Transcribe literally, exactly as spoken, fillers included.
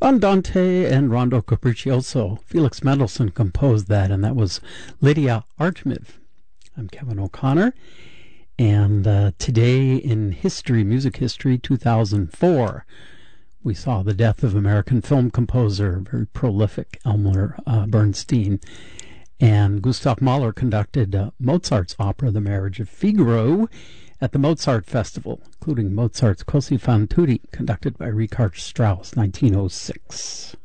Andante and Rondo Capriccioso. Felix Mendelssohn composed that, and that was Lydia Artemis. I'm Kevin O'Connor, and uh, today in history, music history, two thousand four, we saw the death of American film composer, very prolific Elmer uh, Bernstein, and Gustav Mahler conducted uh, Mozart's opera, The Marriage of Figaro, at the Mozart Festival, including Mozart's Così fan tutte, conducted by Richard Strauss, nineteen oh six.